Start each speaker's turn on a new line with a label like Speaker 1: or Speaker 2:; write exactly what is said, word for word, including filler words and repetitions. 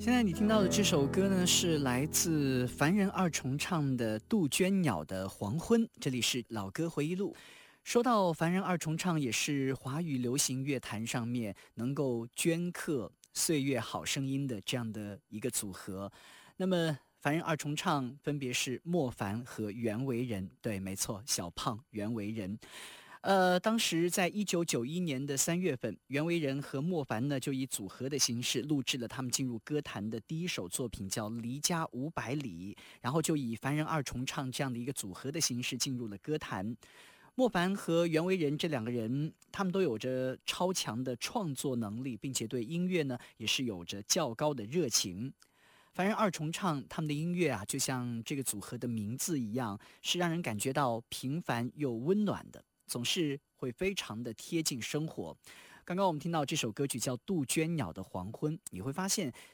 Speaker 1: 现在你听到的这首歌呢，是来自凡人二重唱的杜鹃鸟的黄昏，这里是老歌回忆录。说到凡人二重唱，也是华语流行乐坛上面能够镌刻岁月好声音的这样的一个组合。那么凡人二重唱分别是莫凡和袁惟仁，对，没错，小胖袁惟仁。呃，当时在一九九一年的三月份，袁惟仁和莫凡呢就以组合的形式录制了他们进入歌坛的第一首作品，叫《离家五百里》，然后就以凡人二重唱这样的一个组合的形式进入了歌坛。莫凡和袁惟仁这两个人，他们都有着超强的创作能力，并且对音乐呢也是有着较高的热情。凡人二重唱他们的音乐啊，就像这个组合的名字一样，是让人感觉到平凡又温暖的，总是会非常的贴近生活。刚刚我们听到这首歌曲叫杜鹃鸟的黄昏，你会发现